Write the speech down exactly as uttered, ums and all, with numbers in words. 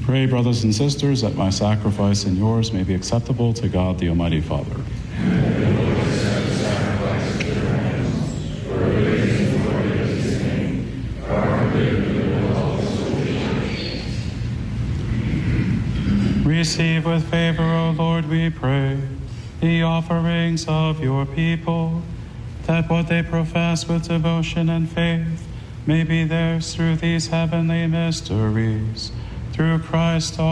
Pray, brothers and sisters, that my sacrifice and yours may be acceptable to God, the Almighty Father. Receive with favor, O Lord, we pray, the offerings of your people, that what they profess with devotion and faith may be theirs through these heavenly mysteries. Through Christ our